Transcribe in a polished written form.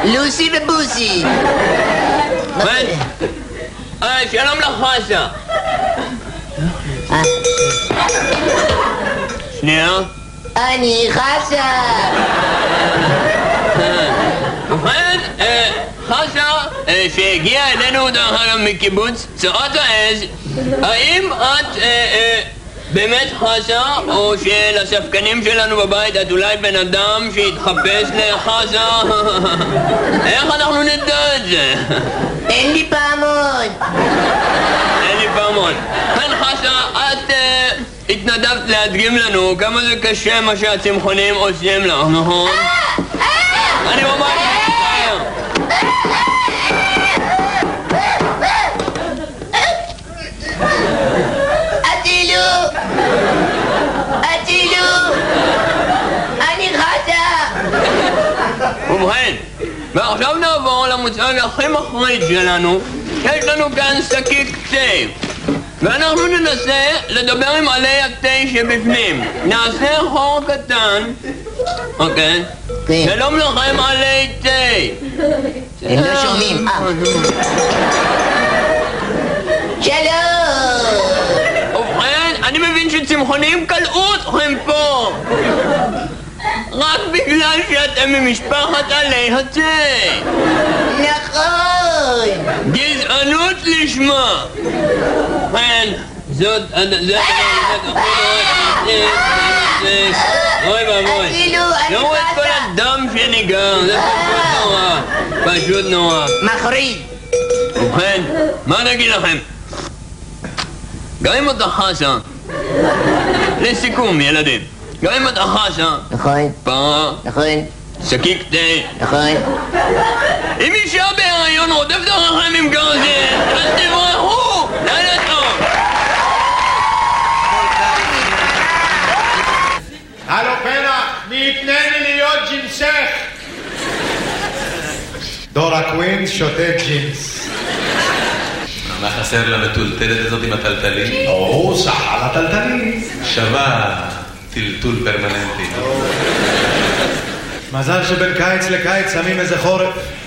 לוסי ובוסי. שלום לך חסה. שנייה. אני חסה. ובכן, חסה שהגיעה אלינו דרך אגב מקיבוץ צורת העז, האם את באמת חסה, או שלספקנים שלנו בבית את אולי בן אדם שהתחפש לחסה? איך אנחנו נדע את זה? אין לי פעמון. אין לי פעמון. כן חסה, את התנדבת להדגים לנו כמה זה קשה מה שהצמחונים עושים לך, נכון? אני ממש מצטער. אטילו, אני חסה. ובכן, ועכשיו נעבור למוצג הכי מחריד שלנו. יש לנו כאן שקיק תה, ואנחנו ננסה לדבר עם עלי התה שבפנים. נעשה חור קטן. אוקיי? שלום לכם עלי תה. הם לא שומעים. שלום. ובכן, אני מבין שצמחונים קלעו אתכם פה רק בגלל שאתם ממשפחת עלי התה. נכון. גזענות לשמה. ובכן, זאת אוי ואבוי. לא את כל הדם שניגר, זה פשוט נורא. פשוט נורא. מחריד. ובכן, מה נגיד לכם? גם אם אתה חסה, לסיכום ילדים, גם אם אתה חסה, נכון. פרה, נכון. שקיק תה, נכון. אם אישה בהיריון רודפת אחריכם עם גרזן, אז תברחו! לילה טוב! הלו פרח, מי יתנה לי להיות ג'ינסך? דורה קווין שותה ג'ינס. מה חסר למטולטלת הזאת עם הטלטלים? או, סחר לטלטלים. שווה טלטול פרמננטי. מזל שבין קיץ לקיץ שמים איזה חורף.